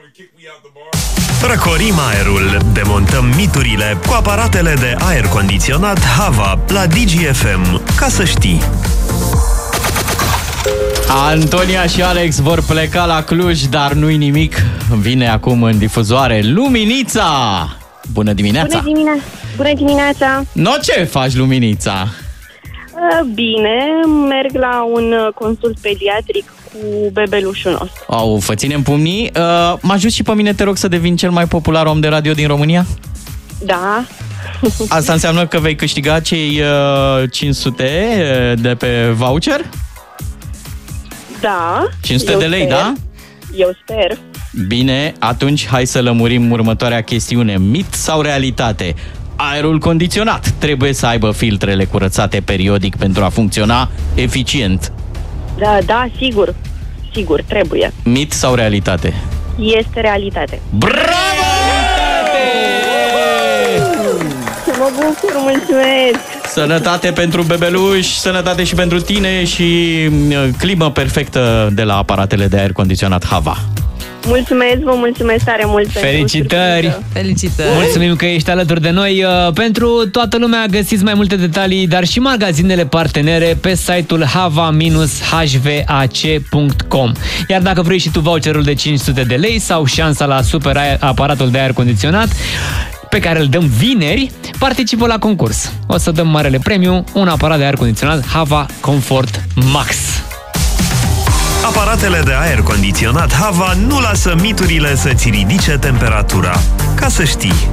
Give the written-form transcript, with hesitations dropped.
Răcorim aerul, demontăm miturile cu aparatele de aer condiționat Hava la DGFM, ca să știi. Antonia și Alex vor pleca la Cluj, dar nu-i nimic. Vine acum în difuzoare Luminița! Bună dimineața! Bună dimineața! No, ce faci, Luminița? Bine, merg la un consult pediatric cu bebelușul nostru. Ținem pumnii. Mă ajut și pe mine, te rog, să devin cel mai popular om de radio din România? Da. Asta înseamnă că vei câștiga cei 500 de pe voucher? Da. 500 de lei, sper. Da? Eu sper. Bine, atunci hai să lămurim următoarea chestiune. Mit sau realitate? Aerul condiționat trebuie să aibă filtrele curățate periodic pentru a funcționa eficient. Da, sigur. Sigur, trebuie. Mit sau realitate? Este realitate. Bravo! Mă bucur, mulțumesc! Sănătate pentru bebeluș, sănătate și pentru tine și climă perfectă de la aparatele de aer condiționat Hava. Mulțumesc, vă mulțumesc tare mult. Felicitări! Felicitări! Mulțumim că ești alături de noi. Pentru toată lumea găsiți mai multe detalii, dar și magazinele partenere pe site-ul hava-hvac.com. Iar dacă vrei și tu voucherul de 500 de lei sau șansa la super aparatul de aer condiționat pe care îl dăm vineri, participă la concurs. O să dăm marele premiu, un aparat de aer condiționat Hava Comfort Max. Aparatele de aer condiționat Hava nu lasă miturile să-ți ridice temperatura. Ca să știi.